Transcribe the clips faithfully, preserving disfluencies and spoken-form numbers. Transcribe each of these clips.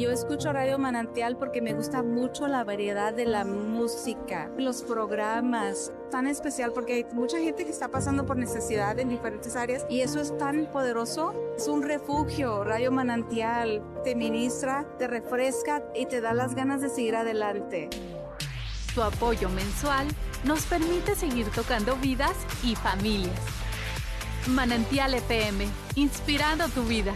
Yo escucho Radio Manantial porque me gusta mucho la variedad de la música, los programas, tan especial porque hay mucha gente que está pasando por necesidad en diferentes áreas y eso es tan poderoso. Es un refugio. Radio Manantial te ministra, te refresca y te da las ganas de seguir adelante. Tu apoyo mensual nos permite seguir tocando vidas y familias. Manantial F M, inspirando tu vida.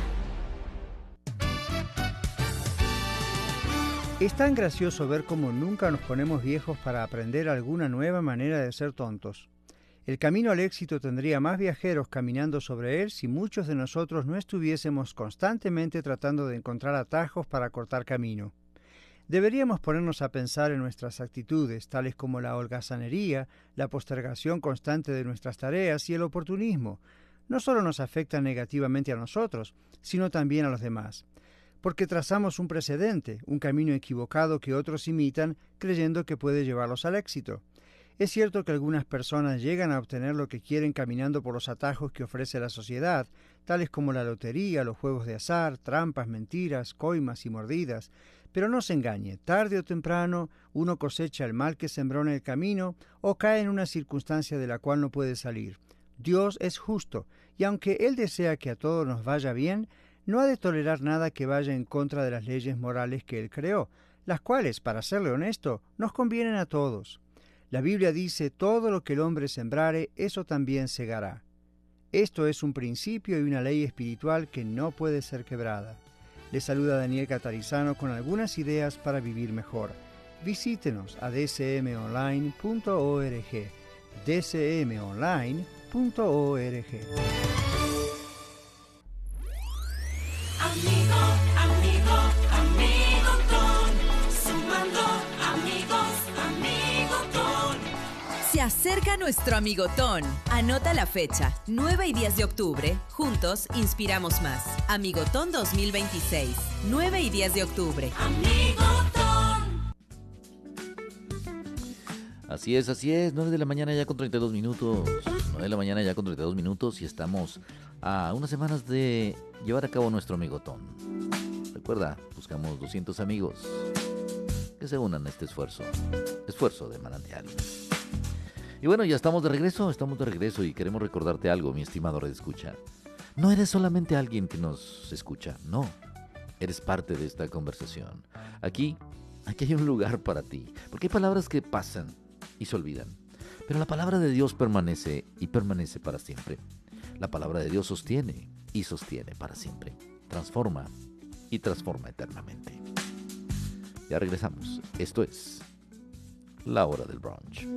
Es tan gracioso ver cómo nunca nos ponemos viejos para aprender alguna nueva manera de ser tontos. El camino al éxito tendría más viajeros caminando sobre él si muchos de nosotros no estuviésemos constantemente tratando de encontrar atajos para cortar camino. Deberíamos ponernos a pensar en nuestras actitudes, tales como la holgazanería, la postergación constante de nuestras tareas y el oportunismo. No solo nos afectan negativamente a nosotros, sino también a los demás. Porque trazamos un precedente, un camino equivocado que otros imitan, creyendo que puede llevarlos al éxito. Es cierto que algunas personas llegan a obtener lo que quieren caminando por los atajos que ofrece la sociedad, tales como la lotería, los juegos de azar, trampas, mentiras, coimas y mordidas. Pero no se engañe, tarde o temprano uno cosecha el mal que sembró en el camino o cae en una circunstancia de la cual no puede salir. Dios es justo, y aunque Él desea que a todos nos vaya bien, no ha de tolerar nada que vaya en contra de las leyes morales que Él creó, las cuales, para serle honesto, nos convienen a todos. La Biblia dice, todo lo que el hombre sembrare, eso también segará. Esto es un principio y una ley espiritual que no puede ser quebrada. Le saluda Daniel Catarizano con algunas ideas para vivir mejor. Visítenos a d c m online punto org, d c m online punto org. Amigo, amigo, amigotón, sumando amigos, amigotón. Se acerca nuestro amigotón. Anota la fecha, nueve y diez de octubre. Juntos inspiramos más. Amigotón dos mil veintiséis, nueve y diez de octubre. Amigotón. Así es, así es, nueve de la mañana ya con treinta y dos minutos. nueve de la mañana ya con treinta y dos minutos y estamos a unas semanas de llevar a cabo nuestro amigotón. Recuerda, buscamos doscientos amigos que se unan a este esfuerzo, esfuerzo de Manantial. Y bueno, ya estamos de regreso, estamos de regreso y queremos recordarte algo, mi estimado redescucha. No eres solamente alguien que nos escucha, no, eres parte de esta conversación. Aquí, aquí hay un lugar para ti, porque hay palabras que pasan y se olvidan, pero la palabra de Dios permanece y permanece para siempre. La palabra de Dios sostiene y sostiene para siempre. Transforma y transforma eternamente. Ya regresamos. Esto es La Hora del Brunch.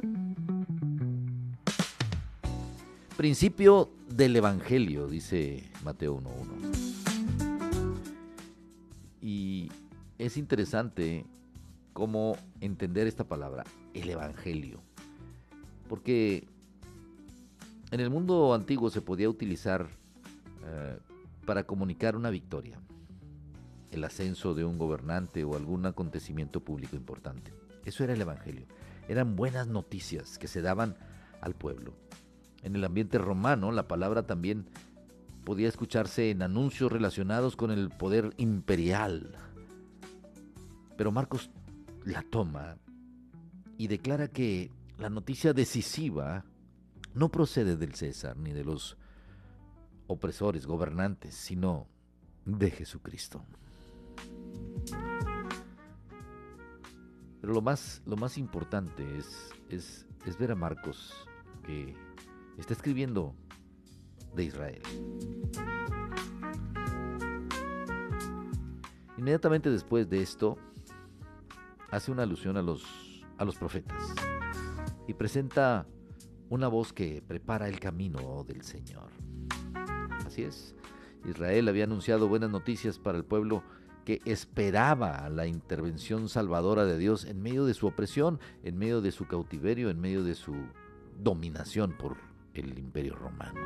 Principio del Evangelio, dice Mateo uno uno. Y es interesante cómo entender esta palabra, el Evangelio. Porque en el mundo antiguo se podía utilizar eh, para comunicar una victoria, el ascenso de un gobernante o algún acontecimiento público importante. Eso era el Evangelio. Eran buenas noticias que se daban al pueblo. En el ambiente romano, la palabra también podía escucharse en anuncios relacionados con el poder imperial. Pero Marcos la toma y declara que la noticia decisiva no procede del César ni de los opresores, gobernantes, sino de Jesucristo. Pero lo más, lo más importante es, es, es ver a Marcos que está escribiendo de Israel. Inmediatamente después de esto, hace una alusión a los, a los profetas y presenta una voz que prepara el camino del Señor. Así es, Israel había anunciado buenas noticias para el pueblo que esperaba la intervención salvadora de Dios en medio de su opresión, en medio de su cautiverio, en medio de su dominación por el Imperio Romano.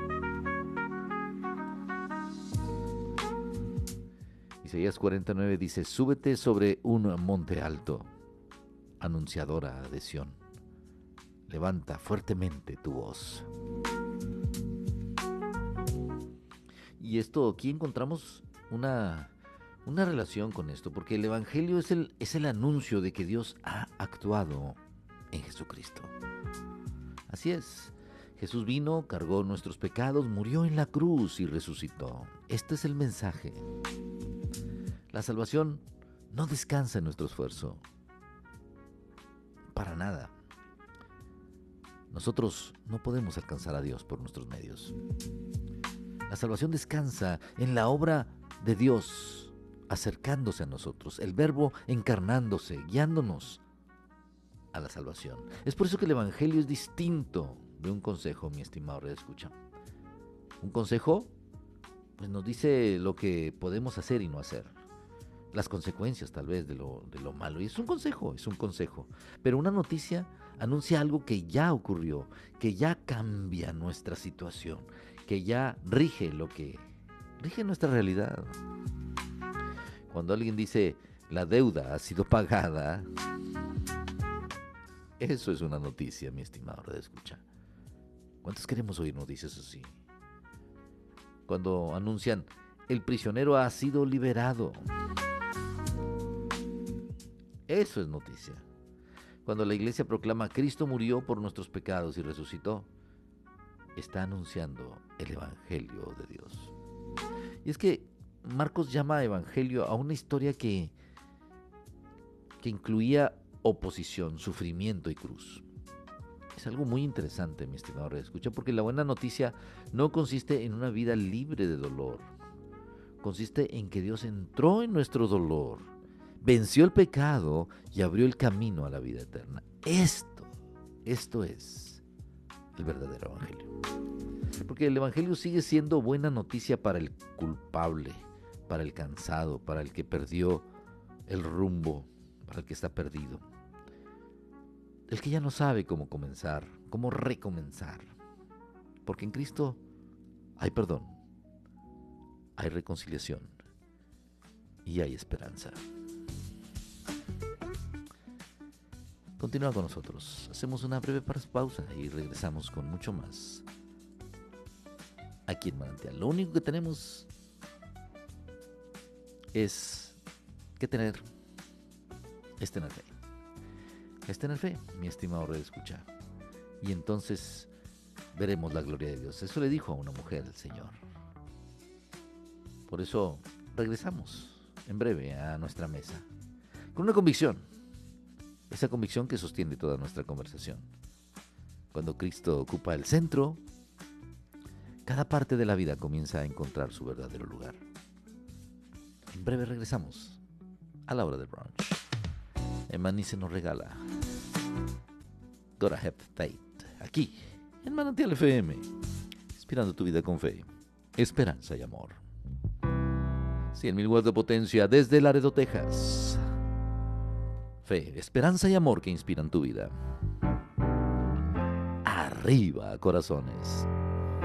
Isaías cuarenta y nueve dice: súbete sobre un monte alto, anunciadora de Sión, levanta fuertemente tu voz. Y esto, aquí encontramos una, una relación con esto, porque el Evangelio es el, es el anuncio de que Dios ha actuado en Jesucristo. Así es, Jesús vino, cargó nuestros pecados, murió en la cruz y resucitó. Este es el mensaje. La salvación no descansa en nuestro esfuerzo, para nada. Nosotros no podemos alcanzar a Dios por nuestros medios. La salvación descansa en la obra de Dios, acercándose a nosotros, el Verbo encarnándose, guiándonos a la salvación. Es por eso que el Evangelio es distinto de un consejo, mi estimado redescucha. Un consejo, pues nos dice lo que podemos hacer y no hacer, las consecuencias tal vez de lo, de lo malo. Y es un consejo, es un consejo. Pero una noticia anuncia algo que ya ocurrió, que ya cambia nuestra situación, que ya rige lo que rige nuestra realidad. Cuando alguien dice, la deuda ha sido pagada, eso es una noticia, mi estimado redescucha. ¿Cuántos queremos oír noticias así? Cuando anuncian, el prisionero ha sido liberado, eso es noticia. Cuando la iglesia proclama, Cristo murió por nuestros pecados y resucitó, está anunciando el Evangelio de Dios. Y es que Marcos llama Evangelio a una historia que, que incluía oposición, sufrimiento y cruz. Es algo muy interesante, mi estimado redescucha, porque la buena noticia no consiste en una vida libre de dolor. Consiste en que Dios entró en nuestro dolor, venció el pecado y abrió el camino a la vida eterna. Esto, esto es el verdadero Evangelio. Porque el Evangelio sigue siendo buena noticia para el culpable, para el cansado, para el que perdió el rumbo, para el que está perdido. El que ya no sabe cómo comenzar, cómo recomenzar. Porque en Cristo hay perdón, hay reconciliación y hay esperanza. Continúa con nosotros. Hacemos una breve pausa y regresamos con mucho más aquí en Manantial. Lo único que tenemos es que tener es tener fe. Es tener fe, mi estimado redescucha. Y entonces veremos la gloria de Dios. Eso le dijo a una mujer el Señor. Por eso regresamos en breve a nuestra mesa con una convicción. Esa convicción que sostiene toda nuestra conversación. Cuando Cristo ocupa el centro, cada parte de la vida comienza a encontrar su verdadero lugar. En breve regresamos a la hora del brunch. Emanice nos regala Gotta Have Faith, aquí en Manantial F M, inspirando tu vida con fe, esperanza y amor. cien mil watts de potencia desde Laredo, Texas. Fe, esperanza y amor que inspiran tu vida. Arriba, corazones.